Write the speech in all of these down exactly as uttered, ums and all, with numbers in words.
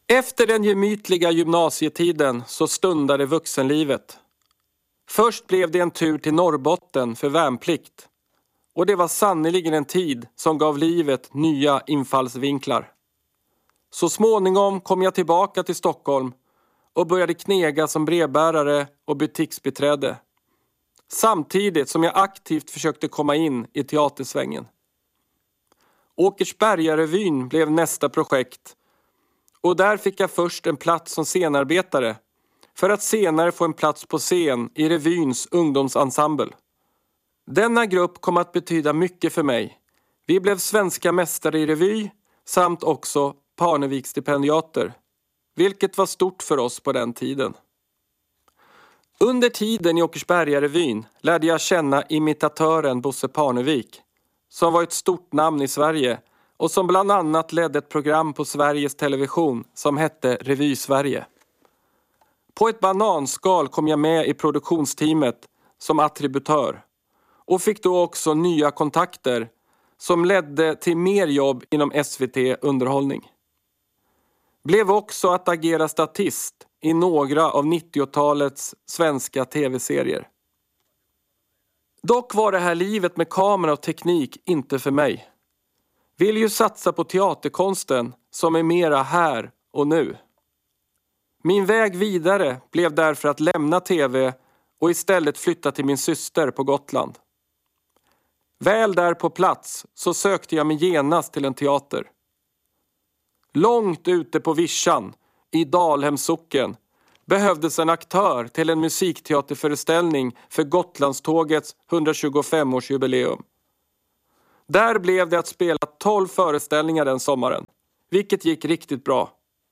Efter den gemytliga gymnasietiden så stundade vuxenlivet. Först blev det en tur till Norrbotten för värnplikt. Och det var sannoliken en tid som gav livet nya infallsvinklar. Så småningom kom jag tillbaka till Stockholm och började knega som brevbärare och butiksbiträde. Samtidigt som jag aktivt försökte komma in i teatersvängen. Åkersbergarevyn blev nästa projekt. Och där fick jag först en plats som scenarbetare. För att senare få en plats på scen i revyns ungdomsensemble. Denna grupp kom att betyda mycket för mig. Vi blev svenska mästare i revy samt också Parnevik-stipendiater. Vilket var stort för oss på den tiden. Under tiden i Åkersbergarevyn lärde jag känna imitatören Bosse Parnevik. Som var ett stort namn i Sverige och som bland annat ledde ett program på Sveriges Television som hette Revy Sverige. På ett bananskal kom jag med i produktionsteamet som attributör och fick då också nya kontakter som ledde till mer jobb inom S V T-underhållning. Blev också att agera statist i några av nittiotalets svenska tv-serier. Dock var det här livet med kamera och teknik inte för mig. Vill ju satsa på teaterkonsten som är mera här och nu. Min väg vidare blev därför att lämna tv och istället flytta till min syster på Gotland. Väl där på plats så sökte jag mig genast till en teater. Långt ute på Vischan, i Dalhemsocken, behövdes en aktör till en musikteaterföreställning för Gotlandstågets hundratjugofem-årsjubileum. Där blev det att spela tolv föreställningar den sommaren, vilket gick riktigt bra.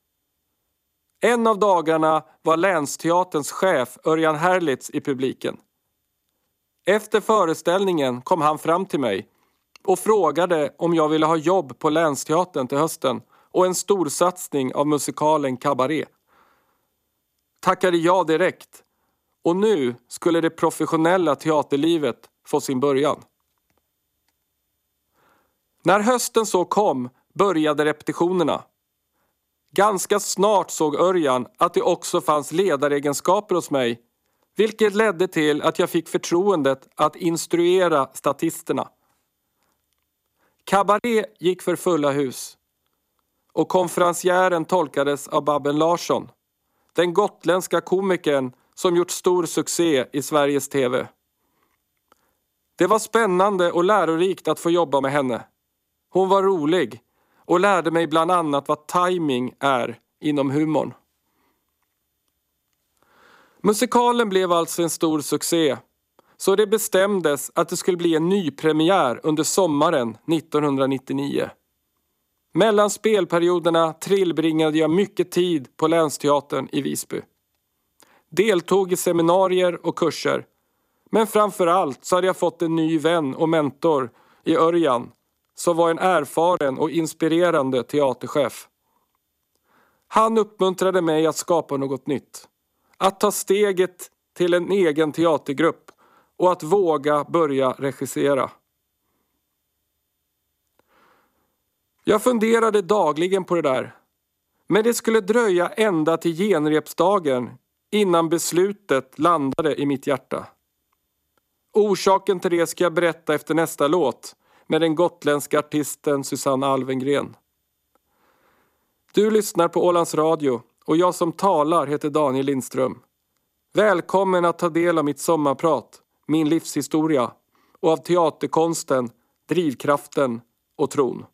En av dagarna var länsteaterns chef Örjan Herlitz i publiken. Efter föreställningen kom han fram till mig och frågade om jag ville ha jobb på länsteatern till hösten och en stor satsning av musikalen Cabaret. Tackade jag direkt och nu skulle det professionella teaterlivet få sin början. När hösten så kom började repetitionerna. Ganska snart såg Örjan att det också fanns ledaregenskaper hos mig, vilket ledde till att jag fick förtroendet att instruera statisterna. Cabaret gick för fulla hus och konferencieren tolkades av Babben Larsson, den gotländska komikern som gjort stor succé i Sveriges tv. Det var spännande och lärorikt att få jobba med henne. Hon var rolig och lärde mig bland annat vad timing är inom humorn. Musikalen blev alltså en stor succé, så det bestämdes att det skulle bli en ny premiär under sommaren nittonhundranittionio. Mellan spelperioderna tillbringade jag mycket tid på Länsteatern i Visby. Deltog i seminarier och kurser, men framförallt så hade jag fått en ny vän och mentor i Örjan, som var en erfaren och inspirerande teaterchef. Han uppmuntrade mig att skapa något nytt. Att ta steget till en egen teatergrupp och att våga börja regissera. Jag funderade dagligen på det där. Men det skulle dröja ända till genrepsdagen innan beslutet landade i mitt hjärta. Orsaken till det ska jag berätta efter nästa låt med den gotländska artisten Susanna Alvengren. Du lyssnar på Ålands Radio och jag som talar heter Daniel Lindström. Välkommen att ta del av mitt sommarprat, min livshistoria och av teaterkonsten, drivkraften och tron.